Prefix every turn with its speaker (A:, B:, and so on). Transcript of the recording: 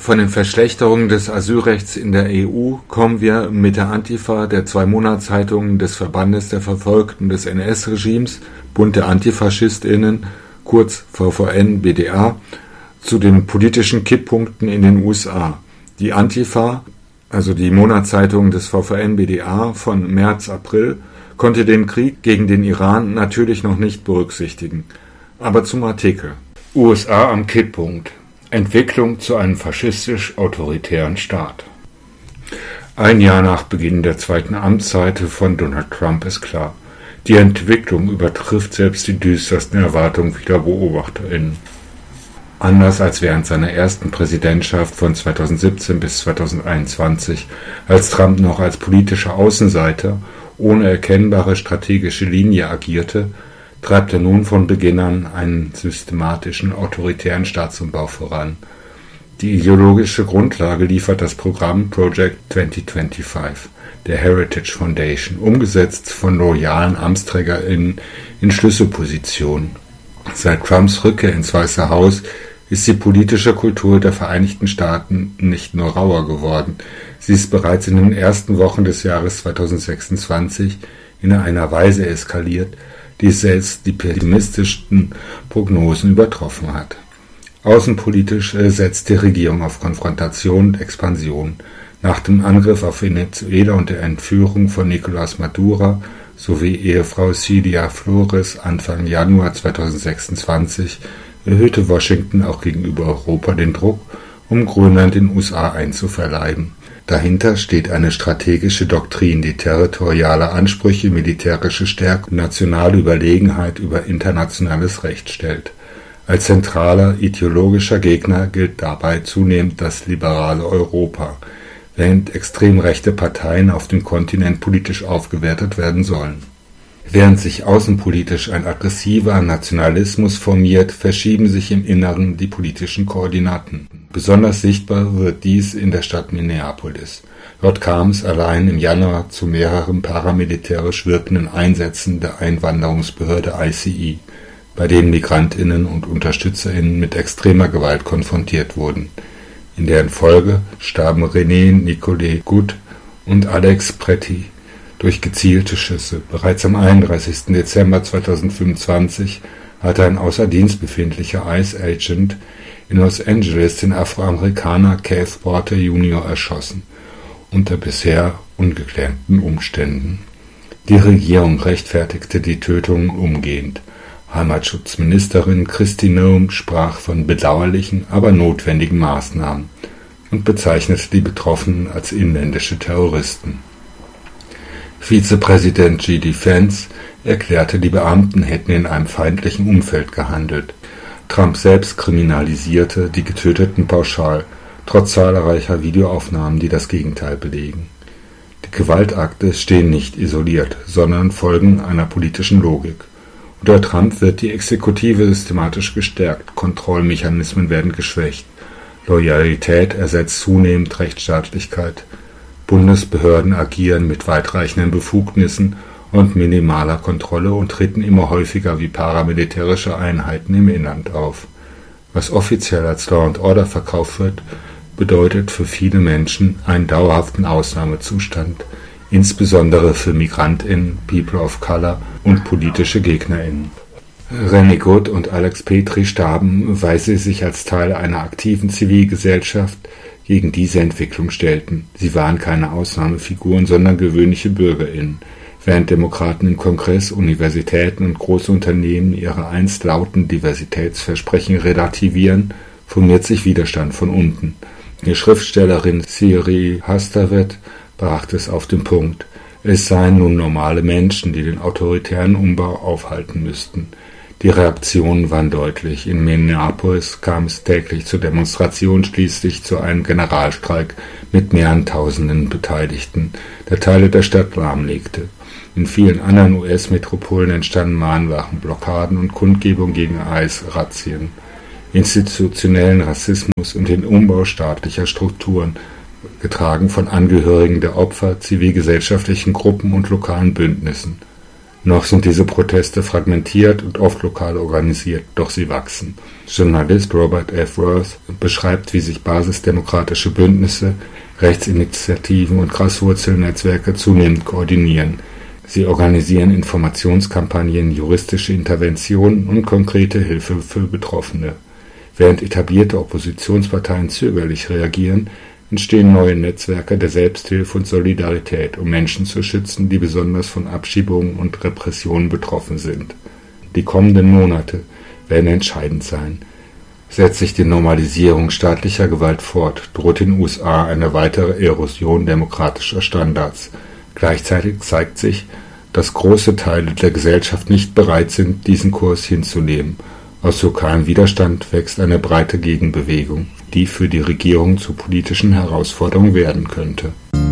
A: Von den Verschlechterungen des Asylrechts in der EU kommen wir mit der Antifa der 2 Monatszeitungen des Verbandes der Verfolgten des NS-Regimes, Bund der AntifaschistInnen, kurz VVN-BdA, zu den politischen Kipppunkten in den USA. Die Antifa, also die Monatszeitung des VVN-BdA von März-April, konnte den Krieg gegen den Iran natürlich noch nicht berücksichtigen. Aber zum Artikel. USA am Kipppunkt. Entwicklung zu einem faschistisch-autoritären Staat. Ein Jahr nach Beginn der zweiten Amtszeit von Donald Trump ist klar, die Entwicklung übertrifft selbst die düstersten Erwartungen vieler BeobachterInnen. Anders als während seiner ersten Präsidentschaft von 2017 bis 2021, als Trump noch als politischer Außenseiter ohne erkennbare strategische Linie agierte, treibt er nun von Beginn an einen systematischen autoritären Staatsumbau voran. Die ideologische Grundlage liefert das Programm Project 2025 der Heritage Foundation, umgesetzt von loyalen AmtsträgerInnen in Schlüsselpositionen. Seit Trumps Rückkehr ins Weiße Haus ist die politische Kultur der Vereinigten Staaten nicht nur rauer geworden, sie ist bereits in den ersten Wochen des Jahres 2026 in einer Weise eskaliert, die selbst die pessimistischsten Prognosen übertroffen hat. Außenpolitisch setzt die Regierung auf Konfrontation und Expansion. Nach dem Angriff auf Venezuela und der Entführung von Nicolás Maduro sowie Ehefrau Cilia Flores Anfang Januar 2026 erhöhte Washington auch gegenüber Europa den Druck, um Grönland den USA einzuverleiben. Dahinter steht eine strategische Doktrin, die territoriale Ansprüche, militärische Stärke und nationale Überlegenheit über internationales Recht stellt. Als zentraler ideologischer Gegner gilt dabei zunehmend das liberale Europa, während extrem rechte Parteien auf dem Kontinent politisch aufgewertet werden sollen. Während sich außenpolitisch ein aggressiver Nationalismus formiert, verschieben sich im Inneren die politischen Koordinaten. Besonders sichtbar wird dies in der Stadt Minneapolis. Dort kam es allein im Januar zu mehreren paramilitärisch wirkenden Einsätzen der Einwanderungsbehörde ICE, bei denen MigrantInnen und UnterstützerInnen mit extremer Gewalt konfrontiert wurden. In deren Folge starben René Nicolet Gut und Alex Pretty durch gezielte Schüsse. Bereits am 31. Dezember 2025 hatte ein außer Dienst befindlicher ICE-Agent in Los Angeles den Afroamerikaner Keith Porter Jr. erschossen, unter bisher ungeklärten Umständen. Die Regierung rechtfertigte die Tötungen umgehend. Heimatschutzministerin Kristi Noem sprach von bedauerlichen, aber notwendigen Maßnahmen und bezeichnete die Betroffenen als inländische Terroristen. Vizepräsident J.D. Vance erklärte, die Beamten hätten in einem feindlichen Umfeld gehandelt. Trump selbst kriminalisierte die Getöteten pauschal, trotz zahlreicher Videoaufnahmen, die das Gegenteil belegen. Die Gewaltakte stehen nicht isoliert, sondern folgen einer politischen Logik. Unter Trump wird die Exekutive systematisch gestärkt, Kontrollmechanismen werden geschwächt, Loyalität ersetzt zunehmend Rechtsstaatlichkeit, Bundesbehörden agieren mit weitreichenden Befugnissen und minimaler Kontrolle und treten immer häufiger wie paramilitärische Einheiten im Inland auf. Was offiziell als Law and Order verkauft wird, bedeutet für viele Menschen einen dauerhaften Ausnahmezustand, insbesondere für MigrantInnen, People of Color und politische GegnerInnen. René Good und Alex Petri starben, weil sie sich als Teil einer aktiven Zivilgesellschaft gegen diese Entwicklung stellten. Sie waren keine Ausnahmefiguren, sondern gewöhnliche BürgerInnen. Während Demokraten im Kongress, Universitäten und große Unternehmen ihre einst lauten Diversitätsversprechen relativieren, formiert sich Widerstand von unten. Die Schriftstellerin Siri Hastavet brachte es auf den Punkt. Es seien nun normale Menschen, die den autoritären Umbau aufhalten müssten. Die Reaktionen waren deutlich. In Minneapolis kam es täglich zur Demonstration, schließlich zu einem Generalstreik mit mehreren Tausenden Beteiligten, der Teile der Stadt lahmlegte. In vielen anderen US-Metropolen entstanden Mahnwachen, Blockaden und Kundgebungen gegen ICE-Razzien, institutionellen Rassismus und den Umbau staatlicher Strukturen, getragen von Angehörigen der Opfer, zivilgesellschaftlichen Gruppen und lokalen Bündnissen. Noch sind diese Proteste fragmentiert und oft lokal organisiert, doch sie wachsen. Journalist Robert F. Worth beschreibt, wie sich basisdemokratische Bündnisse, Rechtsinitiativen und Graswurzelnetzwerke zunehmend koordinieren. Sie organisieren Informationskampagnen, juristische Interventionen und konkrete Hilfe für Betroffene. Während etablierte Oppositionsparteien zögerlich reagieren, entstehen neue Netzwerke der Selbsthilfe und Solidarität, um Menschen zu schützen, die besonders von Abschiebungen und Repressionen betroffen sind. Die kommenden Monate werden entscheidend sein. Setzt sich die Normalisierung staatlicher Gewalt fort, droht den USA eine weitere Erosion demokratischer Standards. Gleichzeitig zeigt sich, dass große Teile der Gesellschaft nicht bereit sind, diesen Kurs hinzunehmen. Aus lokalem Widerstand wächst eine breite Gegenbewegung, die für die Regierung zur politischen Herausforderung werden könnte.